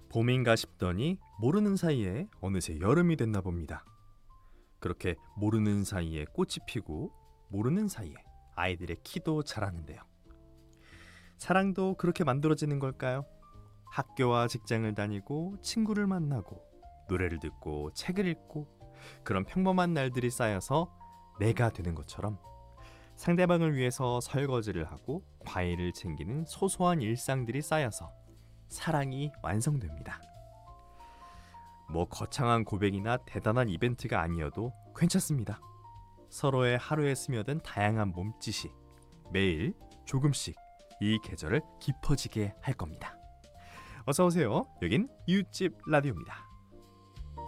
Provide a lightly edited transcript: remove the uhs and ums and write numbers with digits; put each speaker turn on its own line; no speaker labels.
봄인가 싶더니 모르는 사이에 어느새 여름이 됐나 봅니다. 그렇게 모르는 사이에 꽃이 피고 모르는 사이에 아이들의 키도 자라는데요. 사랑도 그렇게 만들어지는 걸까요? 학교와 직장을 다니고 친구를 만나고 노래를 듣고 책을 읽고 그런 평범한 날들이 쌓여서 내가 되는 것처럼 상대방을 위해서 설거지를 하고 과일을 챙기는 소소한 일상들이 쌓여서 사랑이 완성됩니다. 뭐 거창한 고백이나 대단한 이벤트가 아니어도 괜찮습니다. 서로의 하루에 스며든 다양한 몸짓이 매일 조금씩 이 계절을 깊어지게 할 겁니다. 어서 오세요. 여긴 이웃집 라디오입니다.